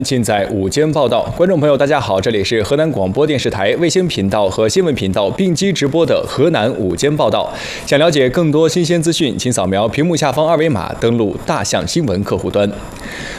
尽在午间报道，观众朋友，大家好，这里是河南广播电视台卫星频道和新闻频道并机直播的河南午间报道。想了解更多新鲜资讯，请扫描屏幕下方二维码登录大象新闻客户端。